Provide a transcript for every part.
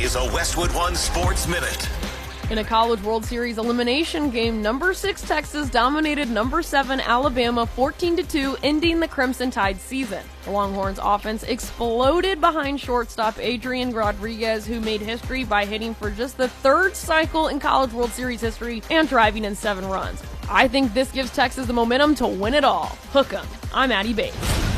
is a Westwood One Sports Minute. In a College World Series elimination game, number 6 Texas dominated number 7 Alabama 14-2, ending the Crimson Tide season. The Longhorns offense exploded behind shortstop Adrian Rodriguez, who made history by hitting for just the 3rd cycle in College World Series history and driving in 7 runs. I think this gives Texas the momentum to win it all. Hook 'em. I'm Addie Bates.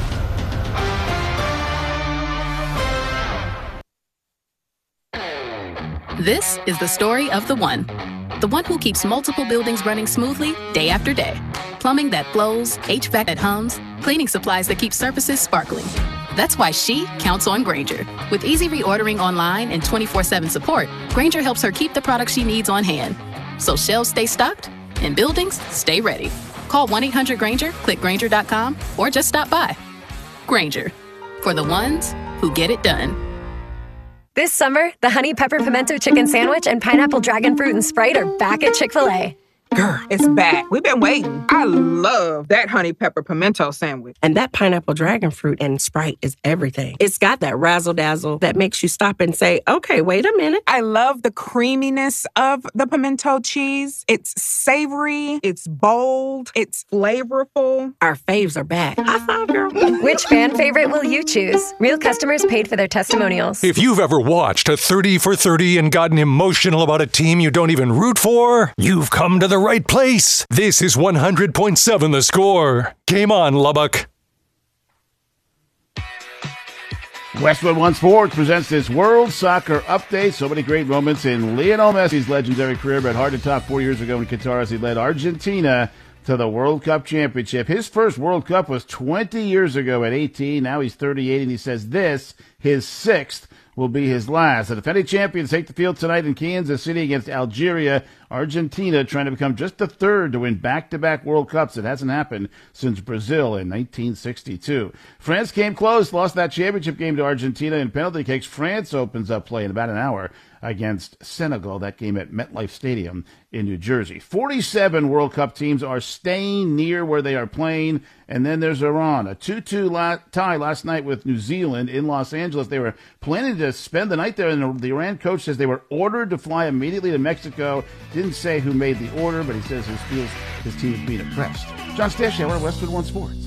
This is the story of the one who keeps multiple buildings running smoothly day after day. Plumbing that flows, HVAC that hums, cleaning supplies that keep surfaces sparkling. That's why she counts on Grainger. With easy reordering online and 24/7 support, Grainger helps her keep the products she needs on hand. So shelves stay stocked and buildings stay ready. Call 1-800-GRAINGER, click Grainger.com, or just stop by. Grainger, for the ones who get it done. This summer, the Honey Pepper Pimento Chicken Sandwich and Pineapple Dragon Fruit and Sprite are back at Chick-fil-A. Girl, it's back. We've been waiting. I love that Honey Pepper Pimento Sandwich. And that Pineapple Dragon Fruit and Sprite is everything. It's got that razzle-dazzle that makes you stop and say, okay, wait a minute. I love the creaminess of the pimento cheese. It's savory, it's bold, it's flavorful. Our faves are back. High five, girl. Which fan favorite will you choose? Real customers paid for their testimonials. If you've ever watched a 30 for 30 and gotten emotional about a team you don't even root for, you've come to the right place. This is 100.7 The Score. Game on, Lubbock. Westwood One Sports presents this World Soccer Update. So many great moments in Lionel Messi's legendary career, but hard to top 4 years ago in Qatar as he led Argentina to the World Cup championship. His first World Cup was 20 years ago at 18. Now he's 38, and he says this, his 6th, will be his last. The defending champions take the field tonight in Kansas City against Algeria. Argentina trying to become just the 3rd to win back-to-back World Cups. It hasn't happened since Brazil in 1962. France came close, lost that championship game to Argentina in penalty kicks. France opens up play in about an hour against Senegal, that game at MetLife Stadium in New Jersey. 47 World Cup teams are staying near where they are playing, and then there's Iran. A 2-2 tie last night with New Zealand in Los Angeles. They were planning to spend the night there, and the Iran coach says they were ordered to fly immediately to Mexico. Didn't say who made the order, but he says his team is being oppressed. John Stashower, Westwood One Sports.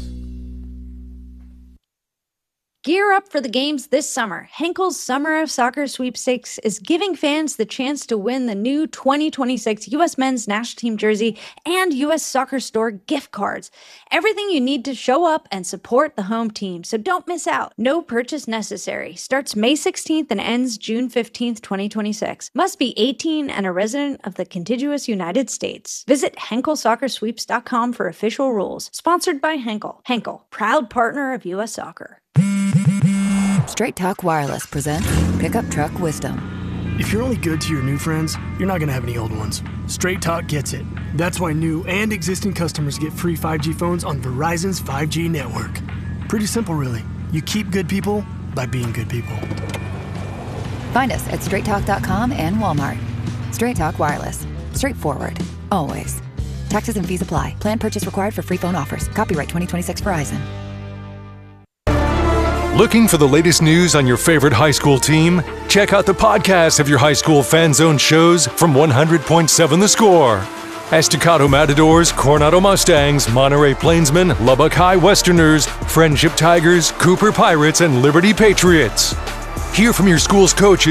Gear up for the games this summer. Henkel's Summer of Soccer Sweepstakes is giving fans the chance to win the new 2026 U.S. Men's National Team jersey and U.S. Soccer Store gift cards. Everything you need to show up and support the home team, so don't miss out. No purchase necessary. Starts May 16th and ends June 15th, 2026. Must be 18 and a resident of the contiguous United States. Visit HenkelSoccerSweeps.com for official rules. Sponsored by Henkel. Henkel, proud partner of U.S. Soccer. Straight Talk Wireless presents Pickup Truck Wisdom. If you're only good to your new friends, you're not going to have any old ones. Straight Talk gets it. That's why new and existing customers get free 5G phones on Verizon's 5G network. Pretty simple, really. You keep good people by being good people. Find us at straighttalk.com and Walmart. Straight Talk Wireless. Straightforward. Always. Taxes and fees apply. Plan purchase required for free phone offers. Copyright 2026 Verizon. Looking for the latest news on your favorite high school team? Check out the podcast of your high school fan zone shows from 100.7 The Score. Estacado Matadors, Coronado Mustangs, Monterey Plainsmen, Lubbock High Westerners, Friendship Tigers, Cooper Pirates, and Liberty Patriots. Hear from your school's coaches